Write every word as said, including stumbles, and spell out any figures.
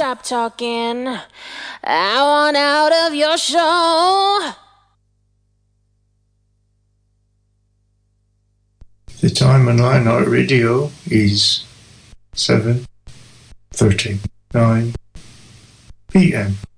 stop talking. I want out of your show. The time on Lion Heart Radio is seven thirty-nine p m